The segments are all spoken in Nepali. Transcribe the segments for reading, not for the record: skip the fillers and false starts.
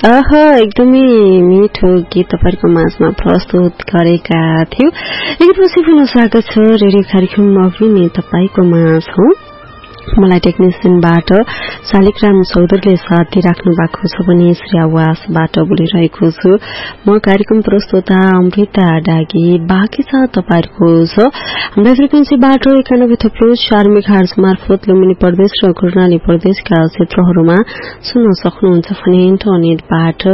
एकदमै मिठो गीत तपाईहरुको माझमा प्रस्तुत गरेका थियो। एकपछि पुनः स्वागत छ रेडियो कार्यक्रममा पनि तपाईको माझ हो। मलाई टेक्निशियनबाट शालिग्राम चौधरीले साथ दिइराख्नु भएको छ भने श्री आवासबाट बोलिरहेको छु। म कार्यक्रम प्रस्तुता अमृता डागी। बाँकी छ तपाईहरुको छ हाम्रो फ्रिक्वेन्सीबाट 91.4 मेगाहर्ज मार्फत लुम्बिनी प्रदेश र कर्णाली प्रदेशका क्षेत्रहरूमा सुन्न सक्नुहुन्छ भने इन्टरनेटबाट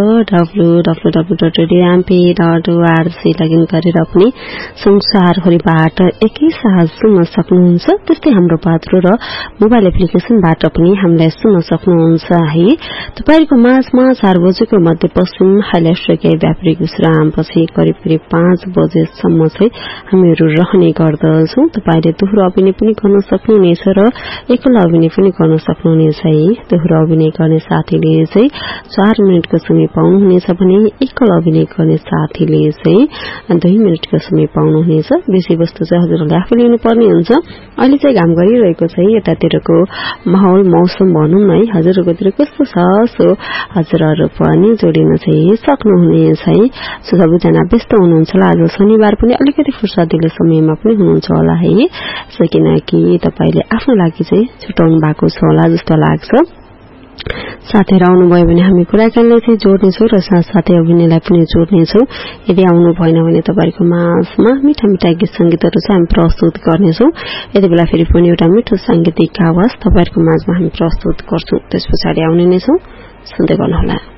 www.radiomp.org लगइन गरेर पनि संसारभरिबाट एकैसाथ सुन्न सक्नुहुन्छ। त्यस्तै हाम्रो पात्रो र मोबाइल एप्लिकेशनबाट पनि हामीलाई सुन्न सक्नुहुन्छ है। तपाईहरुको माझमा 4 बजेको मध्यपश्चिम हाइलाइटकै व्यापारिक विश्रामपछि करिब 5 बजेसम्म चाहिँ हामीहरू रहने गर्दछौं। तपाईले दोहोरो अभिनय पनि गर्न सक्नुहुनेछ र एकल अभिनय पनि गर्न सक्नुहुनेछ है। दोहोरो अभिनय गर्ने साथीले चाहिँ 4 मिनेटको समय पाउनुहुनेछ भने एकल अभिनय गर्ने साथीले चाहिँ 2 मिनेटको समय पाउनुहुनेछ। विषयवस्तु चाहिँ हजुरले आफै लिनुपर्ने हुन्छ। अहिले चाहिँ घाम गरिरहेको छ यतातिरको माहौल मौसम भनौं न है। हजुरहरुकोतिर कस्तो छ सो हजुरहरु पनि जोडिन चाहिँ सक्नुहुनेछ है। सो सबैजना व्यस्त हुनुहुन्छ होला। आज शनिबार पनि अलिकति फुर्सदिलो समयमा पनि हुनुहुन्छ होला है। सो किनकि तपाईले आफ्नो लागि चाहिँ छुटाउनु भएको छ होला जस्तो लाग्छ। साथीहरु आउनुभयो भने हामी कुराकानीलाई चाहिँ जोड्नेछौँ र साथसाथै अभिनयलाई पनि जोड्नेछौँ। यदि आउनु भएन भने तपाईहरुको माझमा मिठा मिठा गीत संगीतहरु चाहिँ हामी प्रस्तुत गर्नेछौँ। यति बेला फेरि पनि एउटा मिठो सांगीतिक आवाज तपाईहरुको माझमा हामी प्रस्तुत गर्छौं। त्यसपछि आउने नै छौं। सुन्दै गर्नुहोला।